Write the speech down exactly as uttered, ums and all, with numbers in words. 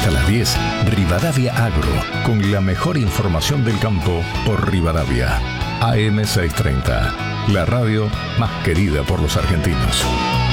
a las diez, Rivadavia Agro, con la mejor información del campo por Rivadavia. A M seiscientos treinta, la radio más querida por los argentinos.